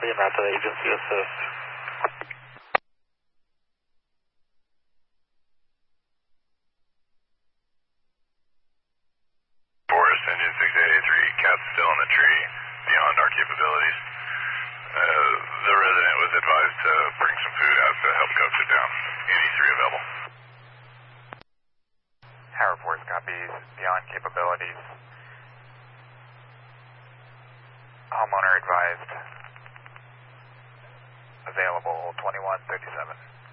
copy, I'm at the agency assist. Forest engine 6883, cat's still in the tree, beyond our capabilities. The resident was advised to bring some food out to help coax it down. 83 available. Tower Force copies, beyond capabilities. Homeowner advised. Available 2137.